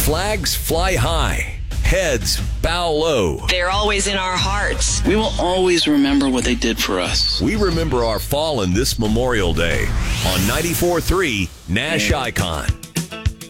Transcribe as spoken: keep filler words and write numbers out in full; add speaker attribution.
Speaker 1: Flags fly high. Heads bow low.
Speaker 2: They're always in our hearts.
Speaker 3: We will always remember what they did for us.
Speaker 1: We remember our fallen this Memorial Day on ninety-four point three Nash Icon.